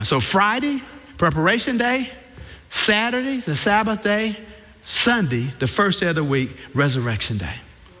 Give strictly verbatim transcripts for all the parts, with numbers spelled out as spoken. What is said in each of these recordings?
So Friday, preparation day. Saturday, the Sabbath day. Sunday, the first day of the week, resurrection day.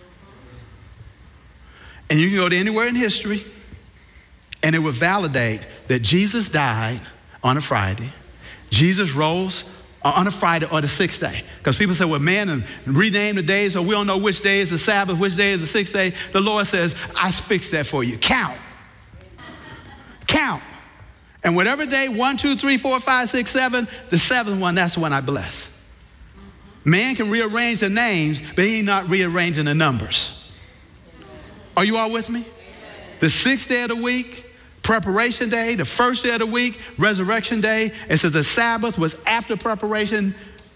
And you can go to anywhere in history, and it will validate that Jesus died on a Friday. Jesus rose on a Friday or the sixth day. Because people say, well, man, and rename the days, or we don't know which day is the Sabbath, which day is the sixth day. The Lord says, I fixed that for you. Count. Count. And whatever day, one, two, three, four, five, six, seven, the seventh one, that's the one I bless. Man can rearrange the names, but he's not rearranging the numbers. Are you all with me? The sixth day of the week, preparation day, the first day of the week, resurrection day. It says the Sabbath was after preparation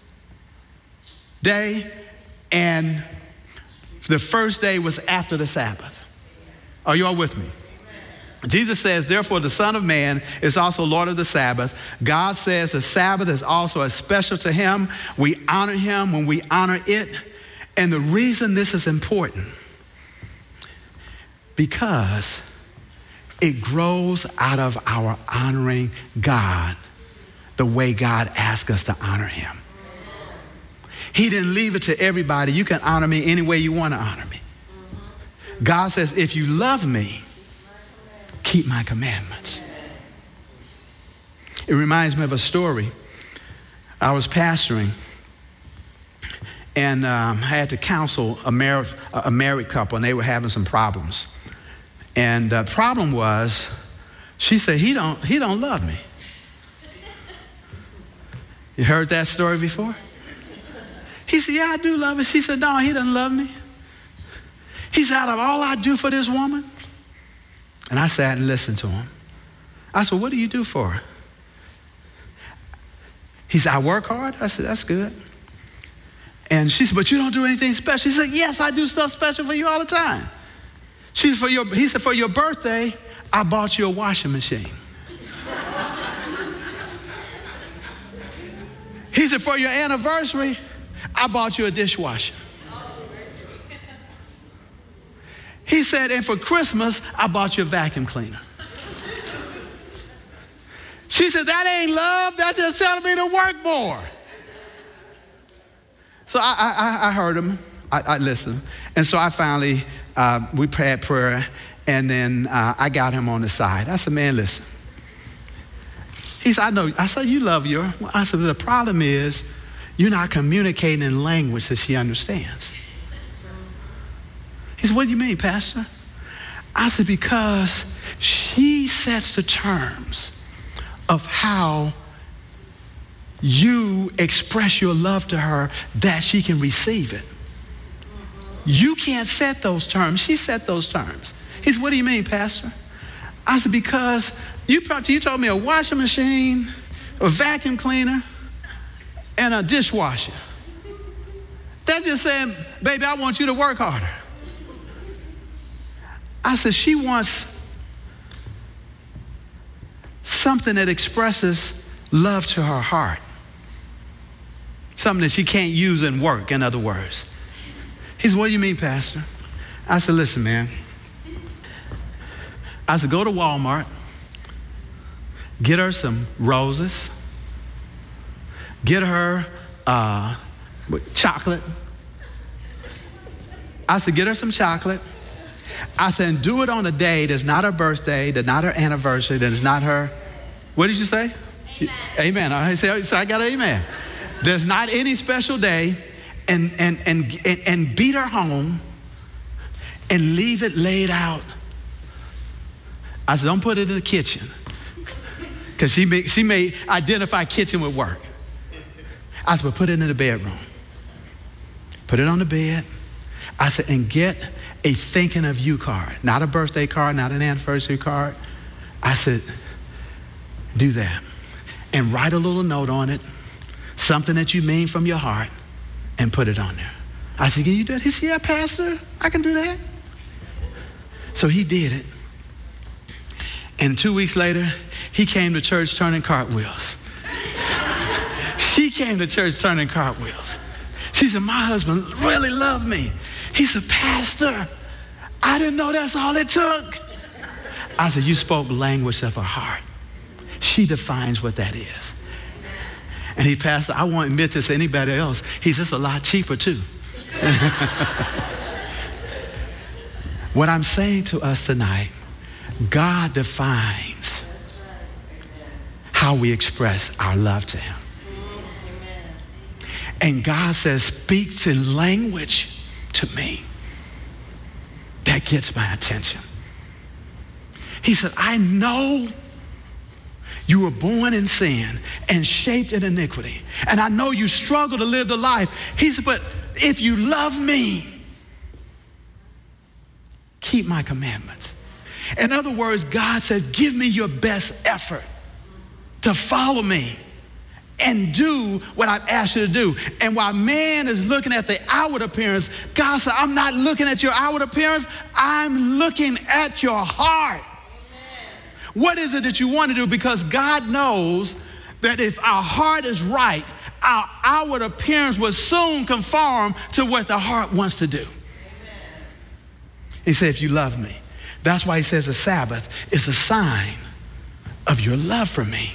day, and the first day was after the Sabbath. Are you all with me? Jesus says, therefore, the Son of Man is also Lord of the Sabbath. God says the Sabbath is also as special to him. We honor him when we honor it. And the reason this is important, because it grows out of our honoring God the way God asked us to honor him. He didn't leave it to everybody. You can honor me any way you want to honor me. God says, if you love me, keep my commandments. It reminds me of a story. I was pastoring, and um, I had to counsel a married, a married couple, and they were having some problems. And the problem was, she said, he don't, he don't love me. You heard that story before? He said, yeah, I do love her. She said, no, he doesn't love me. He said, out of all I do for this woman. And I sat and listened to him. I said, what do you do for her? He said, I work hard. I said, that's good. And she said, but you don't do anything special. He said, yes, I do stuff special for you all the time. She said, for your, he said, for your birthday, I bought you a washing machine. He said, for your anniversary, I bought you a dishwasher. He said, and for Christmas, I bought you a vacuum cleaner. She said, that ain't love. That's just telling me to work more. So I, I, I heard him. I, I listened. And so I finally, uh, we had prayer, and then uh, I got him on the side. I said, man, listen. He said, I know. I said, you love your. I said, the problem is you're not communicating in language that she understands. He said, what do you mean, Pastor? I said, because she sets the terms of how you express your love to her that she can receive it. You can't set those terms. She set those terms. He said, what do you mean, Pastor? I said, because you, you told me a washing machine, a vacuum cleaner, and a dishwasher. That's just saying, baby, I want you to work harder. I said, she wants something that expresses love to her heart. Something that she can't use in work, in other words. He said, what do you mean, Pastor? I said, listen, man. I said, go to Walmart, get her some roses, get her uh, chocolate. I said, get her some chocolate. I said, and do it on a day that's not her birthday, that's not her anniversary, that is not her, what did you say? Amen. Amen. I said, so I got an amen. There's not any special day, and, and, and, and, and beat her home and leave it laid out. I said, don't put it in the kitchen, because she may, she may identify kitchen with work. I said, but put it in the bedroom. Put it on the bed. I said, and get a thinking of you card, not a birthday card, not an anniversary card. I said, do that. And write a little note on it, something that you mean from your heart, and put it on there. I said, can you do that? He said, yeah, Pastor, I can do that. So he did it. And two weeks later, he came to church turning cartwheels. She came to church turning cartwheels. She said, my husband really loved me. He said, Pastor, I didn't know that's all it took. I said, you spoke language of her heart. She She defines what that is. And he passed, I won't admit this to anybody else. He's just a lot cheaper too. What I'm saying to us tonight, God defines how we express our love to him. And God says, speaks in language to me that gets my attention. He said, I know you were born in sin and shaped in iniquity. And I know you struggle to live the life. He said, but if you love me, keep my commandments. In other words, God said, give me your best effort to follow me and do what I've asked you to do. And while man is looking at the outward appearance, God said, I'm not looking at your outward appearance. I'm looking at your heart. What is it that you want to do? Because God knows that if our heart is right, our outward appearance will soon conform to what the heart wants to do. Amen. He said, if you love me. That's why he says the Sabbath is a sign of your love for me.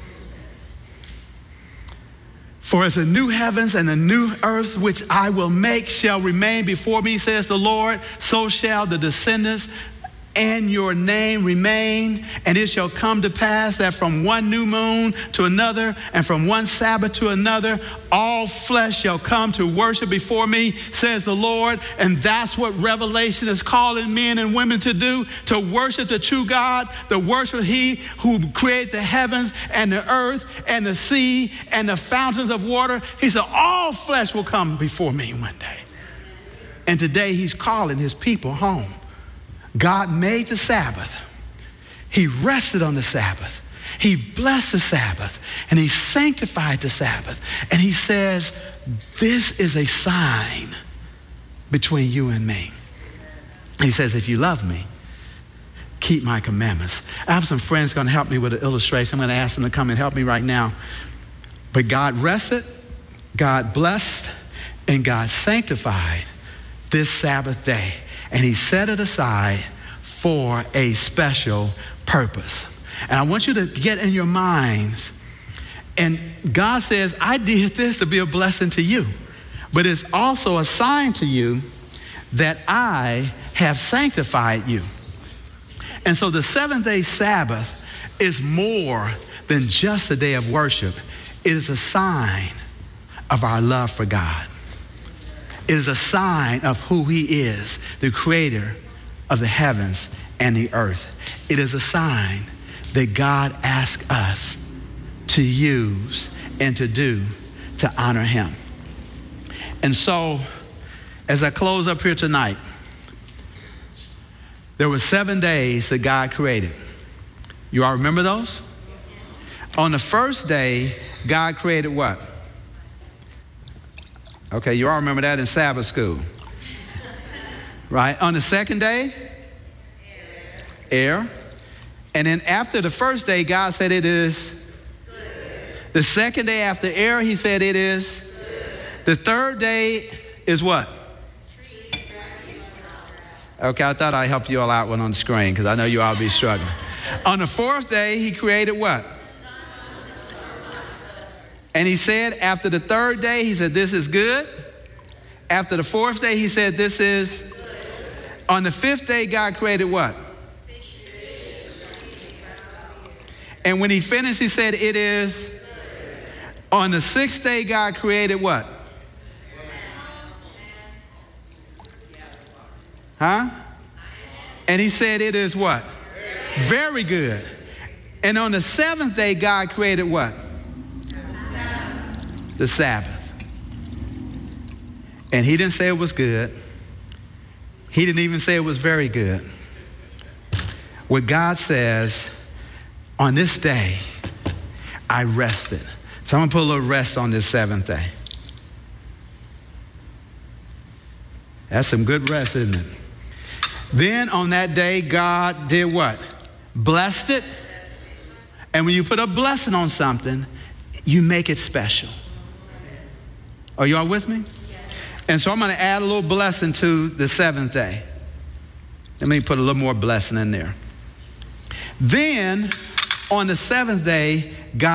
For as the new heavens and the new earth which I will make shall remain before me, says the Lord, so shall the descendants and your name remain, and it shall come to pass that from one new moon to another, and from one Sabbath to another, all flesh shall come to worship before me, says the Lord. And that's what Revelation is calling men and women to do, to worship the true God, to worship he who created the heavens and the earth and the sea and the fountains of water. He said, all flesh will come before me one day. And today he's calling his people home. God made the Sabbath. He rested on the Sabbath. He blessed the Sabbath, and he sanctified the Sabbath. And he says, this is a sign between you and me. He says, if you love me, keep my commandments. I have some friends going to help me with an illustration. I'm going to ask them to come and help me right now. But God rested, God blessed, and God sanctified this Sabbath day. And he set it aside for a special purpose. And I want you to get in your minds, and God says, I did this to be a blessing to you, but it's also a sign to you that I have sanctified you. And so the seventh day Sabbath is more than just a day of worship. It is a sign of our love for God. It is a sign of who he is, the creator of the heavens and the earth. It is a sign that God asks us to use and to do to honor him. And so, as I close up here tonight, there were seven days that God created. You all remember those? On the first day, God created what? Okay, you all remember that in Sabbath school. Right? On the second day? Air. And then after the first day, God said it is good. The second day after air, he said it is good. The third day is what? Okay, I thought I'd help you all out one on the screen because I know you all be struggling. On the fourth day, he created what? And he said after the third day, he said, this is good. After the fourth day, he said, this is good. On the fifth day, God created what? And when he finished, he said, it is good. On the sixth day, God created what? Huh? And he said, it is what? Very good. And on the seventh day, God created what? The Sabbath. And he didn't say it was good. He didn't even say it was very good. What God says, on this day, I rested. So I'm going to put a little rest on this seventh day. That's some good rest, isn't it? Then on that day, God did what? Blessed it. And when you put a blessing on something, you make it special. Are you all with me? Yes. And so I'm going to add a little blessing to the seventh day. Let me put a little more blessing in there. Then On the seventh day, God